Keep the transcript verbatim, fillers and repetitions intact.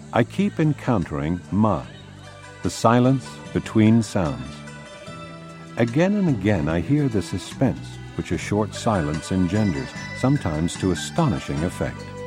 I keep encountering ma, the silence between sounds. Again and again I hear the suspense which a short silence engenders, sometimes to astonishing effect.